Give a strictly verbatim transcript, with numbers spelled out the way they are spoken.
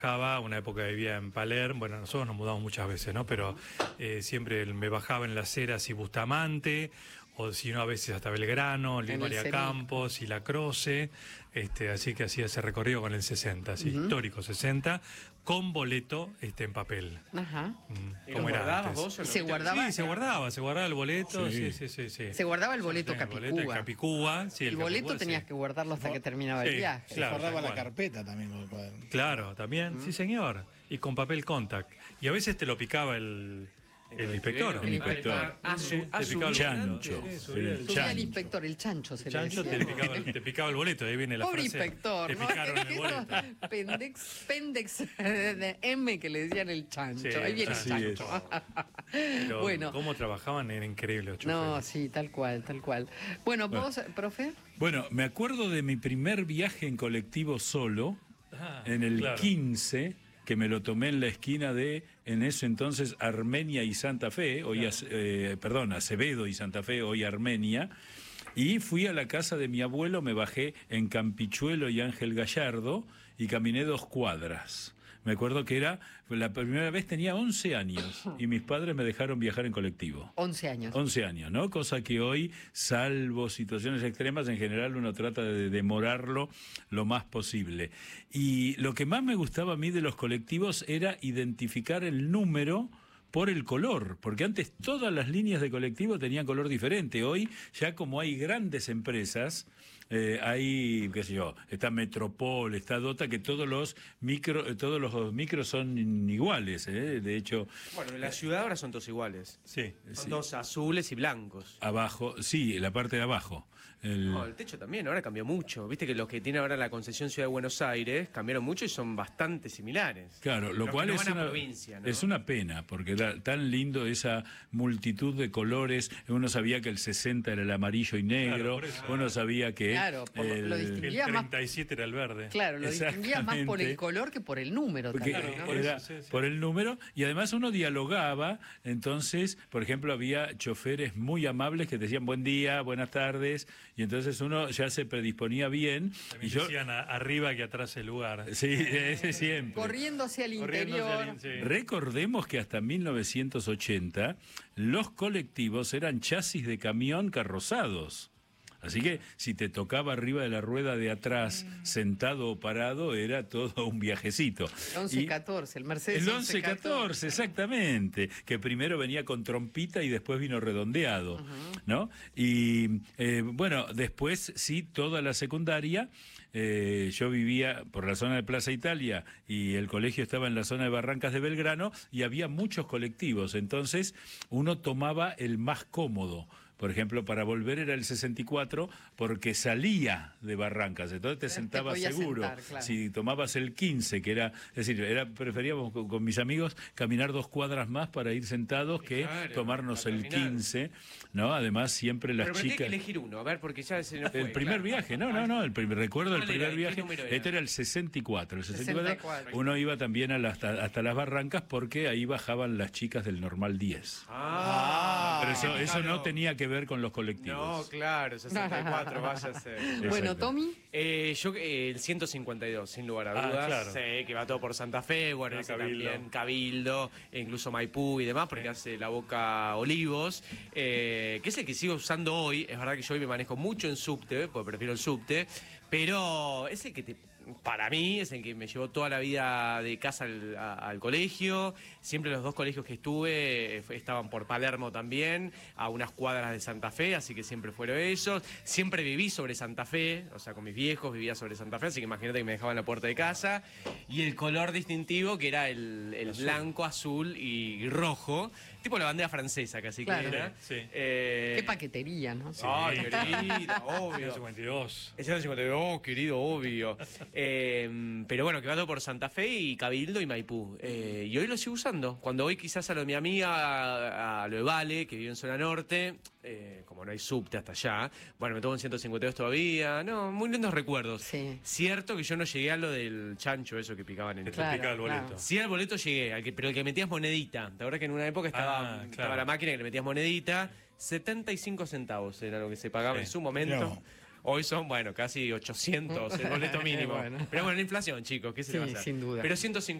Bajaba, una época vivía en Palermo, bueno, nosotros nos mudamos muchas veces, ¿no? Pero eh, siempre me bajaba en las Heras y Bustamante, o si no a veces hasta Belgrano, Luis María Campos y La Croce, este, así que hacía ese recorrido con el sesenta, así, uh-huh. histórico sesenta, con boleto este, en papel. Ajá. Mm, ¿Cómo era antes? ¿Vos o no? ¿Se guardaba? Sí, se guardaba, se guardaba el boleto, sí, sí, sí. sí, sí. Se guardaba el boleto sí, Capicúa. El boleto Capicúa, sí. El, el boleto Capicúa, tenías sí. que guardarlo hasta que terminaba sí, el viaje. Se claro, guardaba la carpeta también. Claro, también, ¿Mm? sí señor. Y con papel contact. Y a veces te lo picaba el... El inspector. El inspector. Ah, su, te picaba el chancho. El chancho. El inspector, el chancho se el chancho le te picaba, te picaba el boleto, ahí viene la Pobre frase. Inspector, te ¿no? picaron el boleto. Pendex, pendex de M que le decían el chancho. Sí, ahí viene el chancho. Pero bueno. Cómo trabajaban era increíble. No, sí, tal cual, tal cual. Bueno, vos, bueno. profe. Bueno, me acuerdo de mi primer viaje en colectivo solo, ah, en el claro. quince, que me lo tomé en la esquina de, en ese entonces, Armenia y Santa Fe, hoy, claro. eh, perdón, Acevedo y Santa Fe, hoy Armenia, y fui a la casa de mi abuelo, me bajé en Campichuelo y Ángel Gallardo, y caminé dos cuadras. Me acuerdo que era, la primera vez tenía once años y mis padres me dejaron viajar en colectivo. once años. once años, ¿no? Cosa que hoy, salvo situaciones extremas, en general uno trata de demorarlo lo más posible. Y lo que más me gustaba a mí de los colectivos era identificar el número por el color, porque antes todas las líneas de colectivo tenían color diferente. Hoy, ya como hay grandes empresas, eh, hay, qué sé yo, está Metropol, está Dota, que todos los micro, todos los micros son iguales, ¿eh? De hecho... Bueno, en la ciudad ahora son todos iguales. Sí. Son sí. todos azules y blancos. Abajo, sí, la parte de abajo. El... No, el techo también, ahora cambió mucho. Viste que los que tiene ahora la concesión Ciudad de Buenos Aires cambiaron mucho y son bastante similares. Claro, lo los cual no es, una, provincia, ¿no? es una pena, porque era tan lindo esa multitud de colores. Uno sabía que el sesenta era el amarillo y negro, claro, uno sabía que... Claro, por el, lo distinguía el treinta y siete más, era el verde. Claro, lo distinguía más por el color que por el número. Porque también, ¿no? por, era, sí, sí. por el número, y además uno dialogaba. Entonces, por ejemplo, había choferes muy amables que decían buen día, buenas tardes, y entonces uno ya se predisponía bien. También y yo decían a, arriba que atrás el lugar. Sí, ese siempre. Corriendo hacia el Corriendo interior. hacia el, sí. Recordemos que hasta mil novecientos ochenta los colectivos eran chasis de camión carrozados. Así que si te tocaba arriba de la rueda de atrás, mm. sentado o parado, era todo un viajecito. El once catorce, el Mercedes El once catorce, exactamente, que primero venía con trompita y después vino redondeado, uh-huh. ¿no? Y eh, bueno, después sí, toda la secundaria, eh, yo vivía por la zona de Plaza Italia y el colegio estaba en la zona de Barrancas de Belgrano y había muchos colectivos, entonces uno tomaba el más cómodo. Por ejemplo, para volver era el sesenta y cuatro porque salía de Barrancas, entonces te sentabas te seguro. Sentar, claro. Si tomabas el quince, que era, es decir, era preferíamos con, con mis amigos caminar dos cuadras más para ir sentados que claro, tomarnos el quince, ¿no? Además, siempre las pero, pero chicas... Pero hay que elegir uno, a ver, porque ya se nos fue. El primer claro. viaje, no, no, no, el primer, recuerdo el primer era? viaje, Era? este era el sesenta y cuatro, el sesenta y cuatro, sesenta y cuatro. Uno iba también a la, hasta, hasta las Barrancas porque ahí bajaban las chicas del Normal diez. Ah, pero eso, eso no tenía que ver con los colectivos. No, claro, sesenta y cuatro, vaya a ser. Bueno, Tommy. Eh, yo, eh, el ciento cincuenta y dos, sin lugar a dudas. Ah, claro. Sé que va todo por Santa Fe, bueno, hace Cabildo. También Cabildo, e incluso Maipú y demás, porque sí. hace la Boca Olivos, eh, que es el que sigo usando hoy. Es verdad que yo hoy me manejo mucho en subte, porque prefiero el subte, pero es el que te... Para mí es el que me llevó toda la vida de casa al, a, al colegio. Siempre los dos colegios que estuve eh, estaban por Palermo también, a unas cuadras de Santa Fe, así que siempre fueron esos. Siempre viví sobre Santa Fe, o sea, con mis viejos vivía sobre Santa Fe, así que imagínate que me dejaban en la puerta de casa. Y el color distintivo, que era el, el azul. Blanco, azul y rojo, tipo la bandera francesa casi claro. que era. Sí. Eh... Qué paquetería, ¿no? Sí. Ay, querida, obvio. ciento cincuenta y dos. Es ciento cincuenta y dos, querido, obvio. Eh, pero bueno, que va todo por Santa Fe y Cabildo y Maipú. Eh, y hoy lo sigo usando. Cuando voy quizás a lo de mi amiga, a, a lo de Vale, que vive en zona norte, eh, como no hay subte hasta allá, bueno, me tomo un ciento cincuenta y dos todavía. No, muy lindos recuerdos. Sí. Cierto que yo no llegué a lo del chancho, eso que picaban en el claro, picaba el boleto. Claro. Sí, al boleto llegué, al que, pero el que metías monedita. ¿Te acuerdas que en una época estaba, ah, claro. estaba la máquina que le metías monedita? setenta y cinco centavos era lo que se pagaba sí. en su momento. No. Hoy son, bueno, casi ochocientos el boleto mínimo. Bueno. Pero bueno, la inflación, chicos, ¿qué se sí, le va a hacer? Sin duda. Pero ciento cincuenta